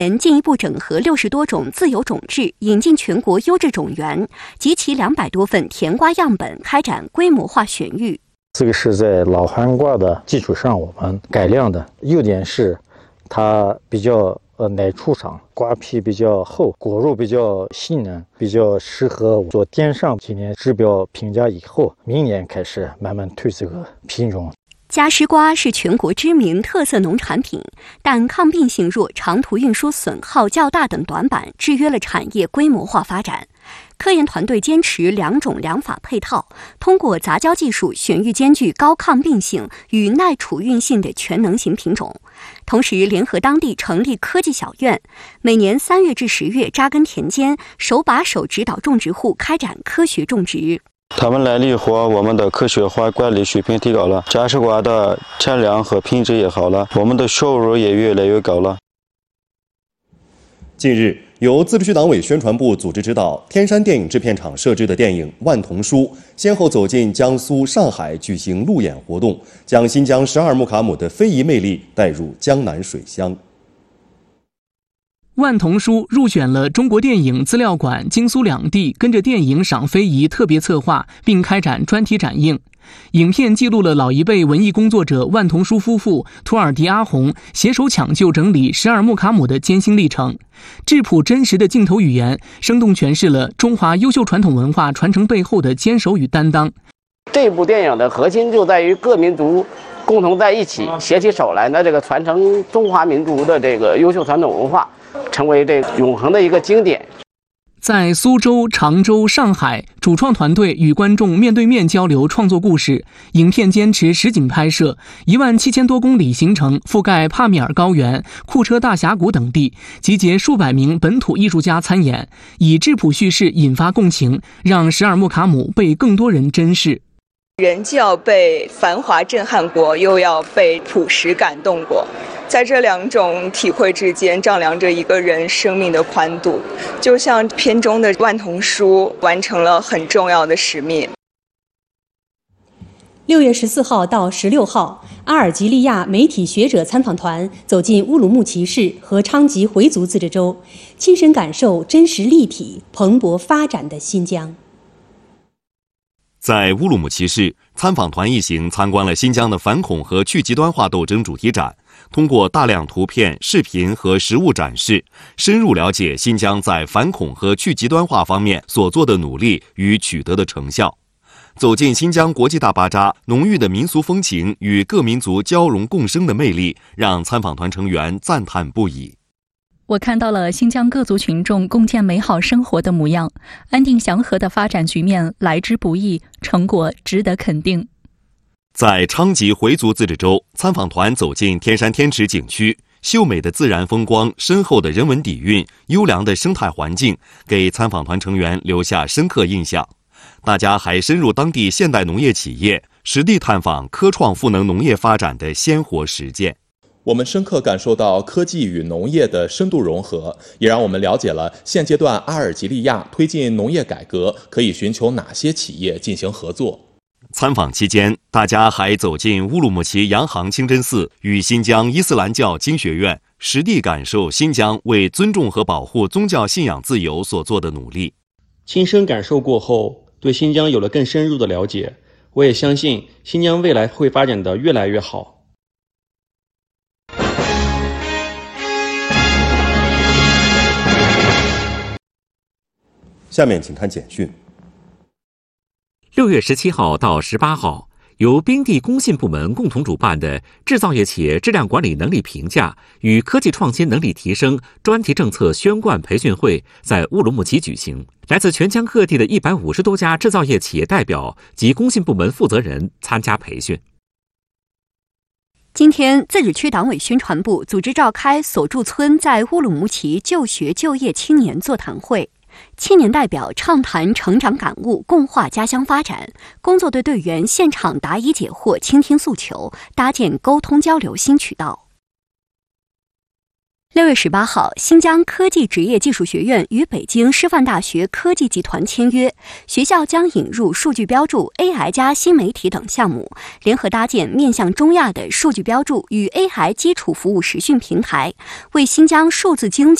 进一步整合60多种自有种质，引进全国优质种源及其200多份甜瓜样本，开展规模化选育。 这个是在老黄瓜的基础上我们改良的，优点是它比较耐储藏，瓜皮比较厚，果肉比较细嫩，比较适合做电商。今年指标评价以后，明年开始慢慢推这个品种。 嘉实瓜是全国知名特色农产品，但抗病性弱、长途运输损耗较大等短板制约了产业规模化发展。科研团队坚持2种2法配套，通过杂交技术选育兼具高抗病性与耐储运性的全能型品种，同时联合当地成立科技小院，每年3月至10月扎根田间，手把手指导种植户开展科学种植。 他们来了以后，我们的科学化管理水平提高了，嘉实瓜的产量和品质也好了，我们的收入也越来越高了。 近日，由自治区党委宣传部组织指导，天山电影制片厂摄制的电影《万童书》先后走进江苏、上海举行路演活动，将新疆12尔木卡姆的非遗魅力带入江南水乡。 万童书入选了中国电影资料馆京苏两地跟着电影赏非遗特别策划，并开展专题展映。影片记录了老一辈文艺工作者万童书夫妇、土耳其阿红携手抢救整理12尔木卡姆的艰辛历程，质朴真实的镜头语言生动诠释了中华优秀传统文化传承背后的坚守与担当。 这部电影的核心就在于各民族共同在一起，携起手来呢，这个传承中华民族的这个优秀传统文化，成为这永恒的一个经典。 在苏州、常州、上海，主创团队与观众面对面交流创作故事。影片坚持实景拍摄，17000多公里行程覆盖帕米尔高原、库车大峡谷等地，集结数百名本土艺术家参演，以质朴叙事引发共情，让12尔木卡姆被更多人珍视。 人既要被繁华震撼过，又要被朴实感动过，在这2种体会之间丈量着一个人生命的宽度，就像片中的万童书完成了很重要的使命。 6月14号到16号，阿尔及利亚媒体学者参访团走进乌鲁木齐市和昌吉回族自治州，亲身感受真实立体、蓬勃发展的新疆。 在乌鲁木齐市，参访团一行参观了新疆的反恐和去极端化斗争主题展，通过大量图片、视频和实物展示，深入了解新疆在反恐和去极端化方面所做的努力与取得的成效。走进新疆国际大巴扎，浓郁的民俗风情与各民族交融共生的魅力，让参访团成员赞叹不已。 我看到了新疆各族群众共建美好生活的模样，安定祥和的发展局面来之不易，成果值得肯定。 在昌吉回族自治州，参访团走进天山天池景区，秀美的自然风光、深厚的人文底蕴、优良的生态环境，给参访团成员留下深刻印象。大家还深入当地现代农业企业，实地探访科创赋能农业发展的鲜活实践。 我们深刻感受到科技与农业的深度融合，也让我们了解了现阶段阿尔及利亚推进农业改革可以寻求哪些企业进行合作。 参访期间，大家还走进乌鲁木齐洋行清真寺与新疆伊斯兰教经学院，实地感受新疆为尊重和保护宗教信仰自由所做的努力。 亲身感受过后，对新疆有了更深入的了解，我也相信新疆未来会发展得越来越好。 下面请看简讯。 6月17号到18号，由边地工信部门共同主办的制造业企业质量管理能力评价与科技创新能力提升专题政策宣贯培训会在乌鲁木齐举行，来自全疆各地的150多家制造业企业代表及工信部门负责人参加培训。 今天，自治区党委宣传部组织召开所住村在乌鲁木齐就学就业青年座谈会。青年代表畅谈成长感悟，共话家乡发展。工作队队员现场答疑解惑，倾听诉求，搭建沟通交流新渠道。 6月18号，新疆科技职业技术学院与北京师范大学科技集团签约，学校将引入数据标注、AI 加新媒体等项目，联合搭建面向中亚的数据标注与 AI 基础服务实训平台，为新疆数字经济